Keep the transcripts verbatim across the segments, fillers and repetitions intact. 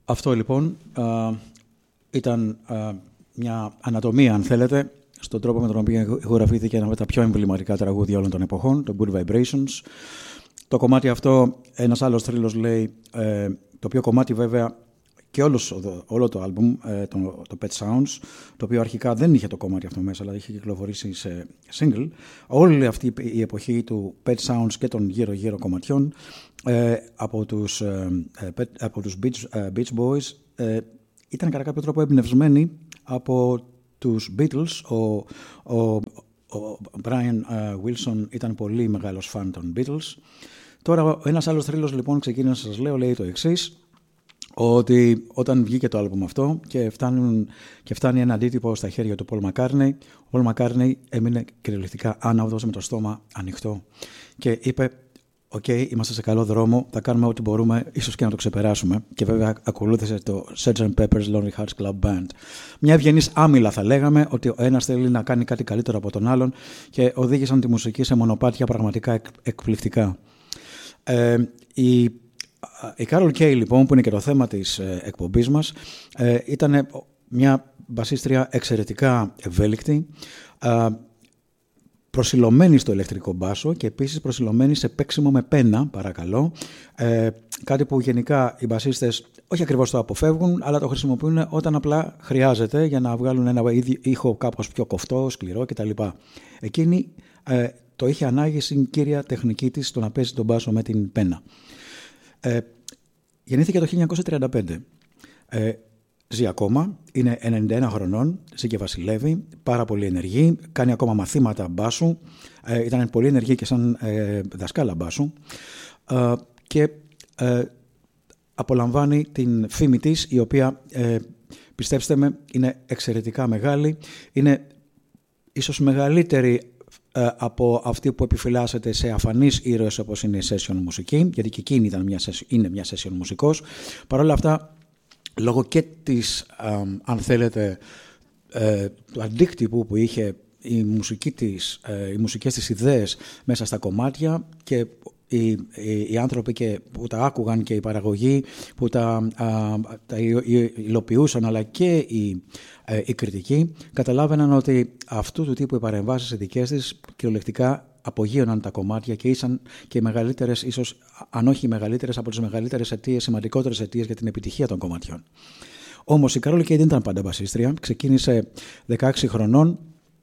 Αυτό λοιπόν α, ήταν α, μια ανατομία, αν θέλετε, στον τρόπο με τον οποίο ηχογραφήθηκε ένα από τα πιο εμβληματικά τραγούδια όλων των εποχών, το Good Vibrations. Το κομμάτι αυτό, ένας άλλος θρύλος λέει, ε, το οποίο κομμάτι βέβαια και όλος, όλο το άλμπουμ, ε, το, το Pet Sounds, το οποίο αρχικά δεν είχε το κομμάτι αυτό μέσα, αλλά είχε κυκλοφορήσει σε single. Όλη αυτή η εποχή του Pet Sounds και των γύρω-γύρω κομματιών ε, από τους, ε, από τους Beach, ε, Beach Boys ε, ήταν κατά κάποιο τρόπο εμπνευσμένοι από τους Beatles. Ο, ο, ο Brian Wilson ήταν πολύ μεγάλος φαν των Beatles. Τώρα ένας άλλος θρύλος λοιπόν ξεκίνησε να σας λέω, λέει το εξής, ότι όταν βγήκε το άλμπουμ αυτό και, φτάνουν, και φτάνει ένα αντίτυπο στα χέρια του Paul McCartney, ο Paul McCartney έμεινε κυριολεκτικά άναυδος με το στόμα ανοιχτό και είπε «Οκ, okay, είμαστε σε καλό δρόμο, θα κάνουμε ό,τι μπορούμε, ίσως και να το ξεπεράσουμε». Και βέβαια ακολούθησε το σέρτζεντ Pepper's Lonely Hearts Club Band. Μια ευγενής άμυλα θα λέγαμε, ότι ο ένας θέλει να κάνει κάτι καλύτερο από τον άλλον και οδήγησαν τη μουσική σε μονοπάτια πραγματικά εκ, εκπληκτικά. Ε, η, η Carol Kaye λοιπόν, που είναι και το θέμα της ε, εκπομπής μας, ε, ήταν μια μπασίστρια εξαιρετικά ευέλικτη, ε, προσιλωμένη στο ηλεκτρικό μπάσο και επίσης προσιλωμένη σε παίξιμο με πένα, παρακαλώ. Ε, κάτι που γενικά οι μπασίστες όχι ακριβώς το αποφεύγουν, αλλά το χρησιμοποιούν όταν απλά χρειάζεται για να βγάλουν ένα ήχο κάπως πιο κοφτό, σκληρό κτλ. Εκείνη ε, το είχε ανάγκη στην κύρια τεχνική της το να παίζει τον μπάσο με την πένα. Ε, γεννήθηκε το χίλια εννιακόσια τριάντα πέντε. Ε, Ζει ακόμα, είναι ενενήντα ένα χρονών, ζει και βασιλεύει, πάρα πολύ ενεργή, κάνει ακόμα μαθήματα μπάσου, ε, ήταν πολύ ενεργή και σαν ε, δασκάλα μπάσου ε, και ε, απολαμβάνει την φήμη της, η οποία, ε, πιστέψτε με, είναι εξαιρετικά μεγάλη, είναι ίσως μεγαλύτερη ε, από αυτή που επιφυλάσσεται σε αφανείς ήρωες όπως είναι η session μουσική, γιατί και εκείνη ήταν μια, είναι μια session μουσικός. Παρ' όλα αυτά, λόγω και της, α, αν θέλετε, ε, του αντίκτυπου που είχε η μουσική της, ε, οι μουσικές της ιδέες μέσα στα κομμάτια και οι, οι, οι άνθρωποι και, που τα άκουγαν και η παραγωγή που τα, α, τα υλοποιούσαν, αλλά και οι, ε, οι κριτικοί, καταλάβαιναν ότι αυτού του τύπου οι παρεμβάσεις ειδικές της κυριολεκτικά απογείωναν τα κομμάτια και ήσαν και οι μεγαλύτερες, ίσως αν όχι οι μεγαλύτερες, από τις μεγαλύτερες αιτίες, σημαντικότερες αιτίες για την επιτυχία των κομματιών. Όμως η Carol Kaye δεν ήταν πάντα μπασίστρια. Ξεκίνησε δεκαέξι χρονών.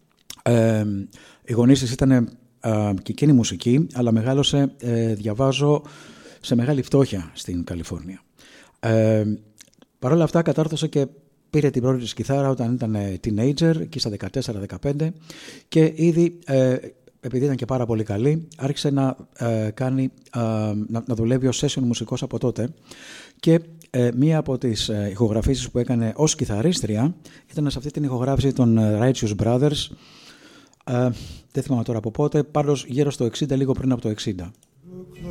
Ε, οι γονείς της ήταν ε, και εκείνη μουσική, αλλά μεγάλωσε, ε, διαβάζω, σε μεγάλη φτώχεια στην Καλιφόρνια. Ε, Παρ' όλα αυτά κατάρθωσε και πήρε την πρώτη της κιθάρα όταν ήταν teenager, εκεί στα δεκατέσσερα δεκαπέντε, και ήδη ε, επειδή ήταν και πάρα πολύ καλή, άρχισε να, ε, κάνει, ε, να, να δουλεύει ως session μουσικός από τότε και ε, μία από τις ε, ηχογραφήσεις που έκανε ως κιθαρίστρια ήταν σε αυτή την ηχογράφηση των Righteous Brothers, ε, δεν θυμάμαι τώρα από πότε, πάντως γύρω στο εξήντα, λίγο πριν από το εξήντα.